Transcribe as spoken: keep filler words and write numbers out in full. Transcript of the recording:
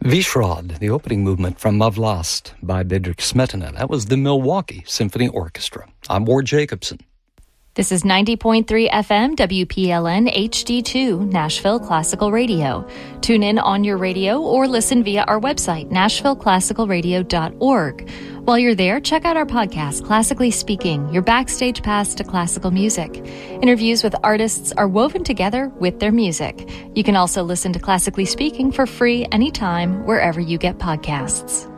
Vishrad, the opening movement from Mavlast by Bedřich Smetana. That was the Milwaukee Symphony Orchestra. I'm Ward Jacobson. This is ninety point three F M W P L N H D two, Nashville Classical Radio. Tune in on your radio or listen via our website, nashville classical radio dot org. While you're there, check out our podcast, Classically Speaking, your backstage pass to classical music. Interviews with artists are woven together with their music. You can also listen to Classically Speaking for free anytime, wherever you get podcasts.